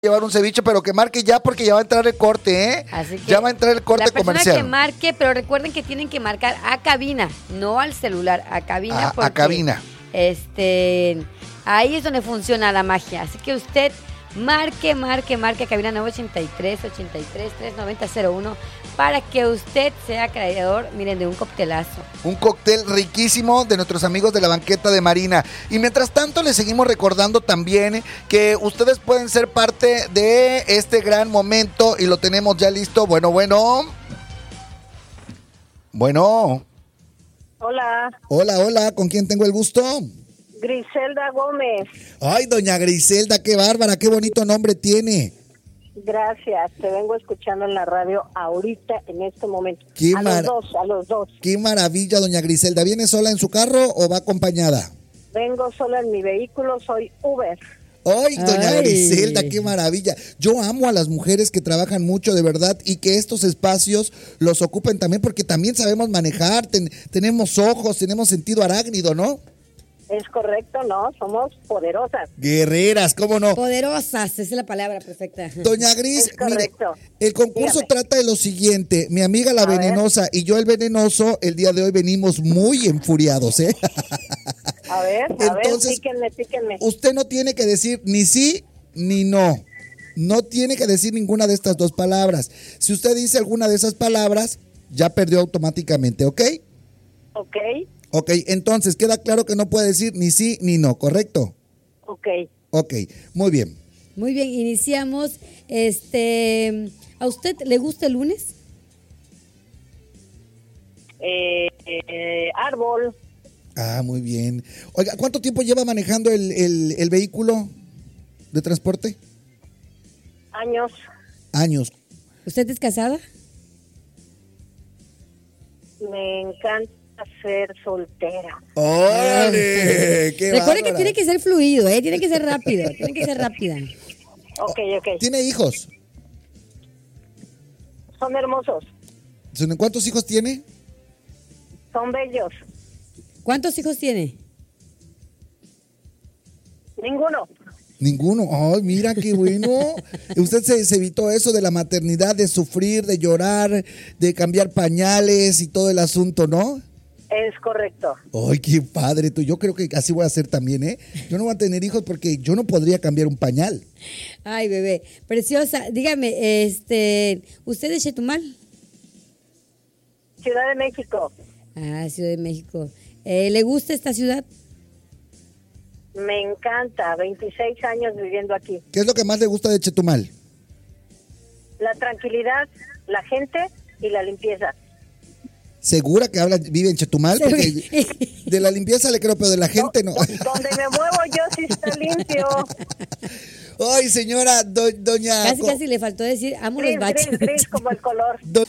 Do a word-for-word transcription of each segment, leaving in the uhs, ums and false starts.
llevar un ceviche, pero que marque ya porque ya va a entrar el corte, ¿eh? Así que ya va a entrar el corte la persona comercial. que marque, pero recuerden que tienen que marcar a cabina, no al celular, a cabina. A, porque, a cabina. Este, ahí es donde funciona la magia. Así que usted marque, marque, marque a cabina nueve ocho tres, ocho tres, tres nueve cero cero uno para que usted sea creador, miren, de un coctelazo. Un cóctel riquísimo de nuestros amigos de la banqueta de Marina. Y mientras tanto les seguimos recordando también que ustedes pueden ser parte de este gran momento y lo tenemos ya listo. Bueno, bueno. Bueno. Hola. Hola, hola. ¿Con quién tengo el gusto? Griselda Gómez. Ay, doña Griselda, qué bárbara, qué bonito nombre tiene. Gracias, te vengo escuchando en la radio ahorita, en este momento. Qué a mar- los dos, a los dos. Qué maravilla, doña Griselda. ¿Viene sola en su carro o va acompañada? Vengo sola en mi vehículo, soy Uber. Ay, doña Ay. Griselda, qué maravilla. Yo amo a las mujeres que trabajan mucho, de verdad, y que estos espacios los ocupen también, porque también sabemos manejar, ten- tenemos ojos, tenemos sentido arácnido, ¿no? Es correcto, ¿no? Somos poderosas. Guerreras, ¿cómo no? Poderosas, esa es la palabra perfecta. Doña Gris, Es correcto. mire, el concurso Dígame. trata de lo siguiente. Mi amiga la A ver. venenosa y yo el venenoso, el día de hoy venimos muy enfuriados, ¿eh? A ver, a Entonces, ver, píquenme, píquenme. Usted no tiene que decir ni sí ni no. No tiene que decir ninguna de estas dos palabras. Si usted dice alguna de esas palabras, ya perdió automáticamente, ¿ok? Ok, Ok, entonces queda claro que no puede decir ni sí ni no, ¿correcto? ok. Ok, muy bien. Muy bien, iniciamos. Este, ¿a usted le gusta el lunes? Eh, eh, árbol, Ah, muy bien. Oiga, ¿cuánto tiempo lleva manejando el, el- el vehículo de transporte? años, Años. ¿Usted es casada? me encanta ser soltera. ¡Órale! ¡Qué Recuerde que bárbara! tiene que ser fluido, ¿eh? Tiene que ser rápido, tiene que ser rápida. Ok, ok. ¿Tiene hijos? Son hermosos, ¿Cuántos hijos tiene? son bellos. ¿Cuántos hijos tiene? Ninguno. Ninguno. Ay, mira qué bueno. Usted se, se evitó eso de la maternidad, de sufrir, de llorar, de cambiar pañales y todo el asunto, ¿no? Es correcto. Ay, qué padre tú. Yo creo que así voy a hacer también, ¿eh? Yo no voy a tener hijos porque yo no podría cambiar un pañal. Ay, bebé, preciosa. Dígame, este, ¿usted es Chetumal? Ciudad de México. Ah, Ciudad de México. Eh, ¿Le gusta esta ciudad? Me encanta, veintiséis años viviendo aquí. ¿Qué es lo que más le gusta de Chetumal? La tranquilidad, la gente y la limpieza. ¿Segura que habla, vive en Chetumal? Porque de la limpieza le creo, pero de la gente no. Do- Donde me muevo yo sí está limpio. Ay, señora, do- doña... Casi, casi le faltó decir, amo los Gris, baches. gris, gris como el color. Do-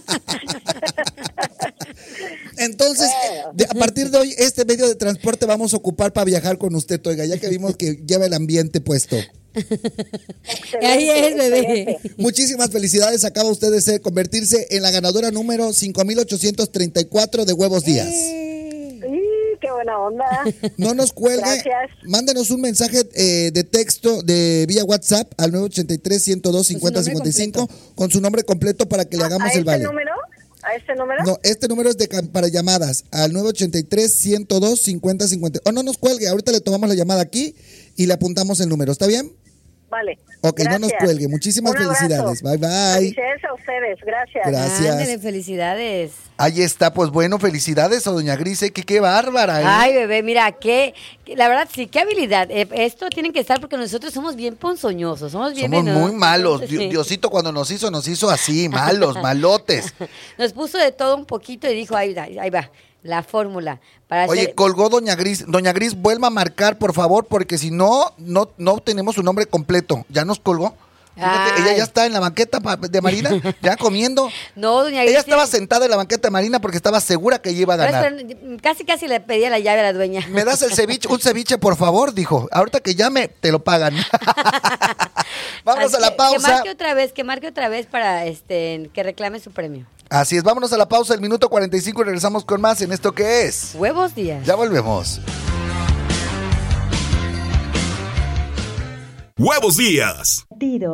Entonces, de- a partir de hoy, este medio de transporte vamos a ocupar para viajar con usted, oiga, ya que vimos que lleva el ambiente puesto. Excelente, Ahí es, bebé. excelente. Muchísimas felicidades, acaba usted de ser, convertirse en la ganadora número cinco mil ochocientos treinta y cuatro de Huevos Díaz. Eh, ¡Y qué buena onda! No nos cuelgue, Gracias. mándenos un mensaje eh, de texto de vía WhatsApp al nueve ocho tres, uno cero dos, cinco cero cinco cinco con su nombre completo para que le hagamos ¿A el este vale. número? ¿A este número? No, este número es de cam- para llamadas al nueve ocho tres, uno cero dos, cinco cero cinco cero. O no nos cuelgue, ahorita le tomamos la llamada aquí y le apuntamos el número, ¿está bien? Vale. Ok, no nos Gracias. cuelgue. Muchísimas Un abrazo. felicidades. Bye, bye. Felicidades a ustedes. Gracias. Gracias. Ándale, felicidades. Ahí está, pues bueno, felicidades a doña Grise, que qué bárbara, ¿eh? Ay, bebé, mira, qué, qué- la verdad, sí, qué habilidad. Eh, esto tienen que estar porque nosotros somos bien ponzoñosos, somos bien Somos venosos. muy malos. Di- Sí. Diosito cuando nos hizo, nos hizo así, malos, malotes. Nos puso de todo un poquito y dijo, ahí, va, ahí va, la fórmula. Para Oye, hacer- colgó doña Gris. Doña Gris, vuelva a marcar, por favor, porque si no, no, no tenemos su nombre completo. ¿Ya nos colgó? Fíjate, Ay. ella ya está en la banqueta pa- de Marina, ya comiendo. No, doña Ella Gris, estaba sentada en la banqueta de Marina porque estaba segura que ella iba a pero ganar. espera, casi, casi le pedía la llave a la dueña. ¿Me das el ceviche, un ceviche, por favor? Dijo. Ahorita que llame, te lo pagan. Vámonos Así a la que- pausa. Que marque otra vez, que marque otra vez para este que reclame su premio. Así es, vámonos a la pausa, el minuto cuarenta y cinco y regresamos con más en esto que es. Huevos Díaz. Ya volvemos. Huevos Díaz.